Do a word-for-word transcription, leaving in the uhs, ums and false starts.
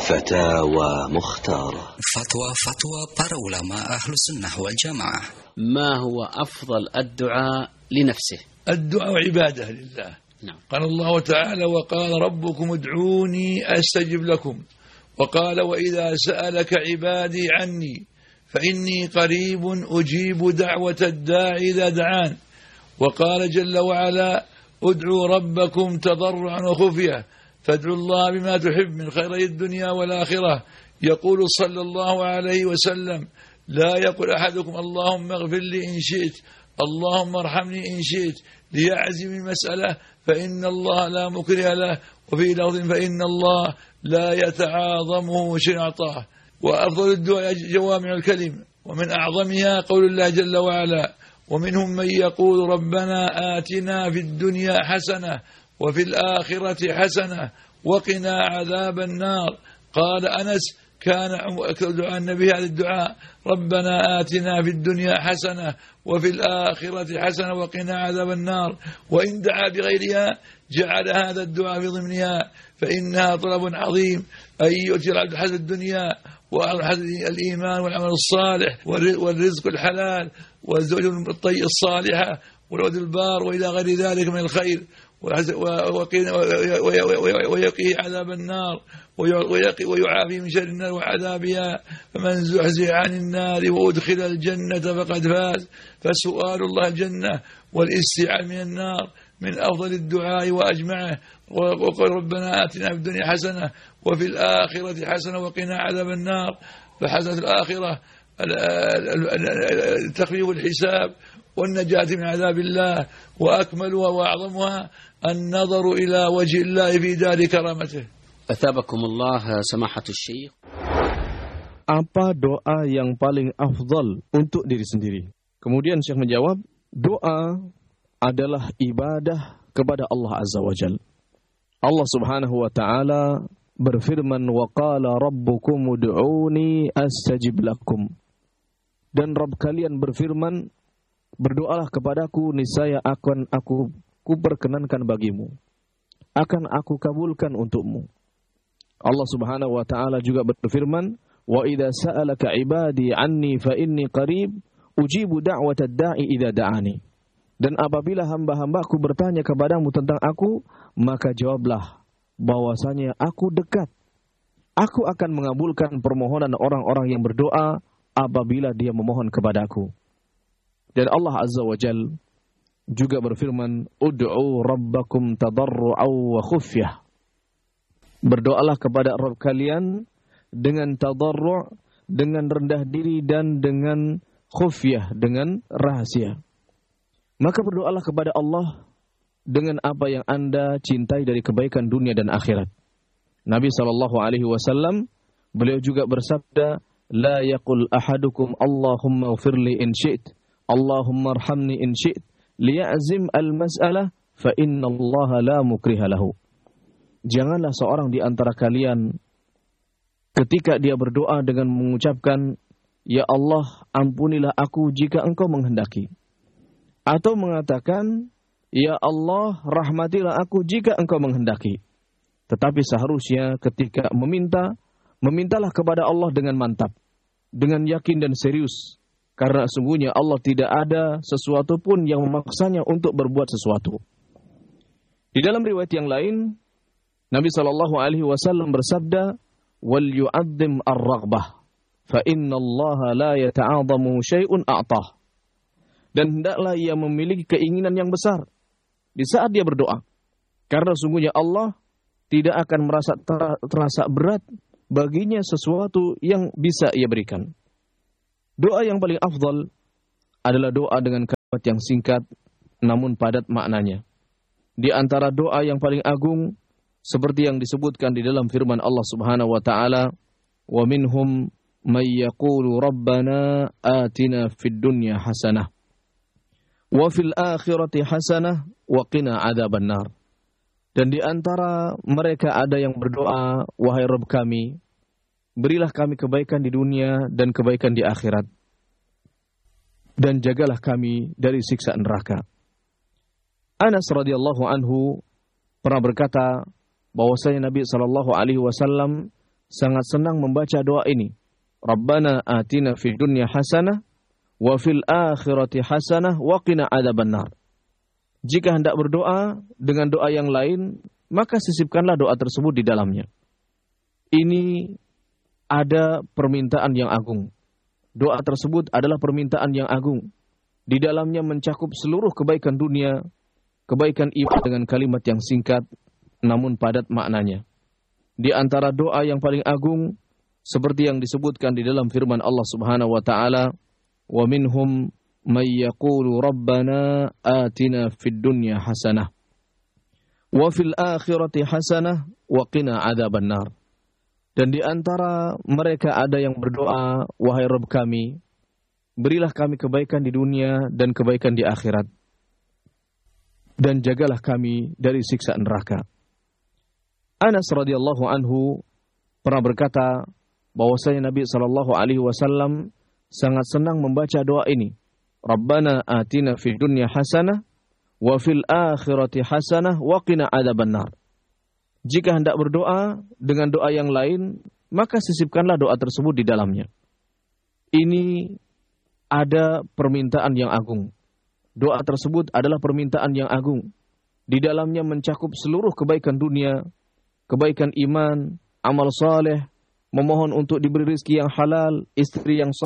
فتاوى مختارة. فتوى فتوى para ulama أهل السنة والجماعة. ما هو أفضل الدعاء لنفسه؟ الدعاء عبادة لله. نعم. قال الله تعالى: وقال ربكم ادعوني أستجب لكم، وقال: وإذا سألك عبادي عني فإني قريب أجيب دعوة الداعي إذا دعان. وقال جل وعلا: ادعوا ربكم تضرعا وخفية فادعوا الله بما تحب من خيري الدنيا والآخرة. يقول صلى الله عليه وسلم: لا يقول أحدكم اللهم اغفر لي إن شئت، اللهم ارحمني إن شئت، ليعزم المسألة فإن الله لا مكره له، وفي لفظ فإن الله لا يتعاظمه شيء أعطاه. وأفضل الدعاء جوامع الكلم، ومن أعظمها قول الله جل وعلا: ومنهم من يقول ربنا آتنا في الدنيا حسنة وفي الآخرة حسنة وقنا عذاب النار. قال أنس: كان دعاء النبي هذا الدعاء: ربنا آتنا في الدنيا حسنة وفي الآخرة حسنة وقنا عذاب النار. وإن دعا بغيرها جعل هذا الدعاء في ضمنها، فإنها طلب عظيم أن يؤتي العبد حسب الدنيا وحسب الإيمان والعمل الصالح والرزق الحلال والزوج الطيب الصالحة والولد البار وإلى غير ذلك من الخير، ويقيه عذاب النار ويعافي من شر النار وعذابها. فمن زحزح عن النار وأدخل الجنة فقد فاز. فسؤال الله الجنة والاستعاذة من النار من أفضل الدعاء وأجمعه. وقال ربنا آتنا في الدنيا حسنة وفي الآخرة حسنة وقنا عذاب النار. فحسنة الآخرة تخفيف الحساب والنجاة من عذاب الله، وأكملها وأعظمها النظر إلى وجه الله في دار كرامته. أثابكم الله سماحة الشيخ. Apa doa yang paling afdal untuk diri sendiri? Kemudian Syekh menjawab, doa adalah ibadah kepada Allah Azza wa Jalla. Allah Subhanahu wa taala berfirman, wa qala rabbukum ud'uni astajib lakum. Dan Rabb kalian berfirman, berdoalah kepadaku, niscaya akan aku kuperkenankan bagimu, akan aku kabulkan untukmu. Allah Subhanahu wa taala juga berfirman, wa idza sa'alaka ibadi anni fa inni qarib ujibu da'watad da'i idza da'ani. Dan apabila hamba-hambaku bertanya kepadamu tentang aku, maka jawablah bahwasanya aku dekat. Aku akan mengabulkan permohonan orang-orang yang berdoa apabila dia memohon kepadaku. Dan Allah Azza wa Jal juga berfirman, ud'u rabbakum tadarru'aw wa khufyah. Berdoalah kepada Rabb kalian dengan tadarru', dengan rendah diri, dan dengan khufyah, dengan rahasia. Maka berdoalah kepada Allah dengan apa yang Anda cintai dari kebaikan dunia dan akhirat. Nabi sallallahu alaihi wasallam beliau juga bersabda, la yaqul ahadukum Allahumma ighfirli in syi'ta, Allahumma arhamni in syi'ta, liya'zim al-mas'alah fa inna Allah la mukriha lahu. Janganlah seorang di antara kalian ketika dia berdoa dengan mengucapkan, ya Allah, ampunilah aku jika engkau menghendaki. Atau mengatakan, ya Allah, rahmatilah aku jika engkau menghendaki. Tetapi seharusnya ketika meminta, memintalah kepada Allah dengan mantap, dengan yakin dan serius. Karena sungguhnya Allah tidak ada sesuatu pun yang memaksanya untuk berbuat sesuatu. Di dalam riwayat yang lain, Nabi sallallahu alaihi wasallam bersabda, wal yu'adzim ar-raghbah fa inna Allah la yata'adhamu syai'un a'tah. Dan hendaklah ia memiliki keinginan yang besar di saat dia berdoa, karena sungguhnya Allah tidak akan merasa ter- terasa berat baginya sesuatu yang bisa ia berikan. Doa yang paling afdal adalah doa dengan kalimat yang singkat namun padat maknanya. Di antara doa yang paling agung seperti yang disebutkan di dalam firman Allah Subhanahu wa taala, wa minhum may yaqulu rabbana atina fid dunya hasanah wa fil akhirati hasanah wa qina adzaban nar. Dan di antara mereka ada yang berdoa, wahai Rabb kami, berilah kami kebaikan di dunia dan kebaikan di akhirat, dan jagalah kami dari siksa neraka. Anas radhiyallahu anhu pernah berkata bahwasanya Nabi sallallahu alaihi wasallam sangat senang membaca doa ini. Rabbana atina fid dunya hasanah wa fil akhirati hasanah wa qina adzabannar. Jika hendak berdoa dengan doa yang lain, maka sisipkanlah doa tersebut di dalamnya. Ini ada permintaan yang agung. Doa tersebut adalah permintaan yang agung. Di dalamnya mencakup seluruh kebaikan dunia, kebaikan iman dengan kalimat yang singkat, namun padat maknanya. Di antara doa yang paling agung, seperti yang disebutkan di dalam firman Allah Subhanahu wa Ta'ala, wa minhum may yaqulu rabbana atina fid dunya hasanah wa fil akhirati hasanah wa qina adzabannar. Dan di antara mereka ada yang berdoa, wahai Rabb kami, berilah kami kebaikan di dunia dan kebaikan di akhirat, dan jagalah kami dari siksa neraka. Anas radhiyallahu anhu pernah berkata bahwasanya Nabi sallallahu alaihi wasallam sangat senang membaca doa ini. Rabbana atina fid dunya hasanah wa fil akhirati hasanah wa qina adzabannar. Jika hendak berdoa dengan doa yang lain, maka sisipkanlah doa tersebut di dalamnya. Ini ada permintaan yang agung. Doa tersebut adalah permintaan yang agung. Di dalamnya mencakup seluruh kebaikan dunia, kebaikan iman, amal saleh, memohon untuk diberi rezeki yang halal, istri yang